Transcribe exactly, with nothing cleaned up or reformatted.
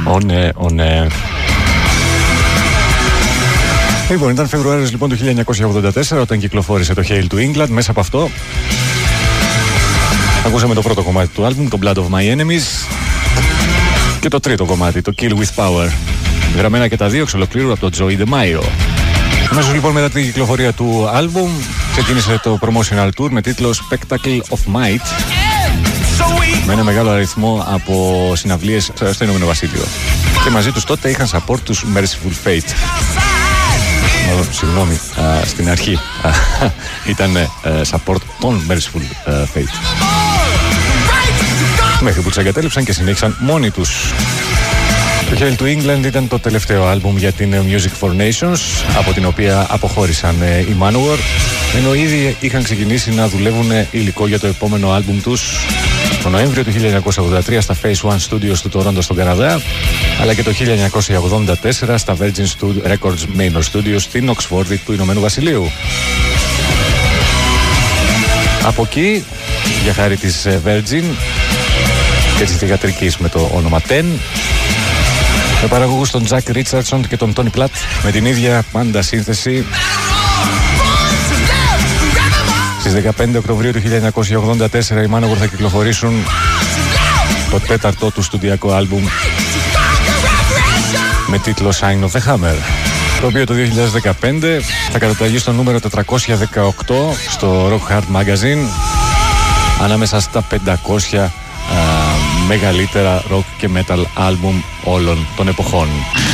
Ω ναι, ω ναι. Λοιπόν, ήταν Φεβρουάριος λοιπόν του χίλια εννιακόσια ογδόντα τέσσερα όταν κυκλοφόρησε το Hail to England. Μέσα από αυτό ακούσαμε το πρώτο κομμάτι του άλμπουμ, το Blood of My Enemies, και το τρίτο κομμάτι, το Kill With Power. Γραμμένα και τα δύο εξ ολοκλήρου από το Joey DeMaio. Αμέσως λοιπόν μετά την κυκλοφορία του άλμπουμ ξεκίνησε το promotional tour με τίτλο Spectacle of Might, με ένα μεγάλο αριθμό από συναυλίες στο Ηνωμένο Βασίλειο. Και μαζί τους τότε είχαν support τους Merciful Fate. Oh, συγγνώμη, α, στην αρχή α, ήταν α, support των Merciful α, Fate. Μέχρι που τους εγκατέλειψαν και συνέχισαν μόνοι τους. Το Hail to England ήταν το τελευταίο άλμπουμ για την Music for Nations, από την οποία αποχώρησαν οι Manowar, ενώ ήδη είχαν ξεκινήσει να δουλεύουν υλικό για το επόμενο άλμπουμ τους το Νοέμβριο του χίλια εννιακόσια ογδόντα τρία στα Phase One Studios του Τορόντο στον Καναδά, αλλά και το χίλια εννιακόσια ογδόντα τέσσερα στα Virgin Records Manor Studios στην Οξφόρδη του Ηνωμένου Βασιλείου. Από εκεί, για χάρη της Virgin και της θυγατρικής με το όνομα Ten, με παραγωγούς τον Jack Richardson και τον Tony Platt, με την ίδια πάντα σύνθεση, στις δεκαπέντε Οκτωβρίου του χίλια εννιακόσια ογδόντα τέσσερα οι Manowar θα κυκλοφορήσουν το τέταρτο του στουδιακό άλμπουμ με τίτλο Sign of the Hammer, το οποίο το δύο χιλιάδες δεκαπέντε θα καταταγεί στο νούμερο τετρακόσια δεκαοκτώ στο Rock Hard Magazine, ανάμεσα στα πεντακόσια α, μεγαλύτερα rock και metal άλμπουμ όλων των εποχών.